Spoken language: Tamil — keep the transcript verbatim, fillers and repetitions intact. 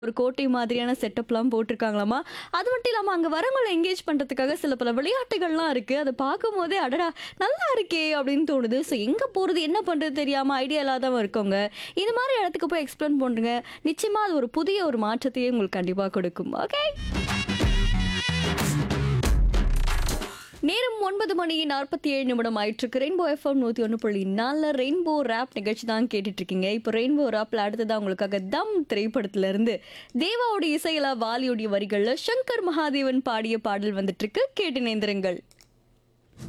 ஒரு கோட்டை மாதிரியான செட்டப்லாம் போட்டிருக்காங்களாமா. அது மட்டும் இல்லாம அங்க வரவங்கள என்கேஜ் பண்றதுக்காக சில பல விளையாட்டுகள்லாம் இருக்கு. அத பார்க்கும்போதே, "அடடா! நல்லா இருக்கே!" அப்படின்னு தோணுது. ஸோ எங்க போறது, என்ன பண்றது தெரியாம ஐடியா இல்லாதவங்க இருக்கவங்க, இது மாரி இடத்துக்கு போய் எக்ஸ்ப்ளோர் பண்ணுங்க. நிச்சயமா அது ஒரு புதிய ஒரு மாற்றத்தையே உங்களுக்கு கண்டிப்பா கொடுக்கும். ஓகே. நேரம் ஒன்பது மணி நாற்பத்தி ஏழு நிமிடம் ஆயிட்டிருக்கு. ரெயின்போ எஃப்எம் நூத்தி ஒன்று புள்ளி நான்குல ரெயின்போ ராப் நிகழ்ச்சி தான் கேட்டுட்டு இருக்கீங்க. இப்போ ரெயின்போ ராப்ல அடுத்ததா உங்களுக்காக தம் திரைப்படத்துல இருந்து தேவாவோட இசையில வாலியோடைய வரிகள்ல சங்கர் மகாதேவன் பாடிய பாடல் வந்துட்டு இருக்கு. கேட்டு நேந்திரங்கள்.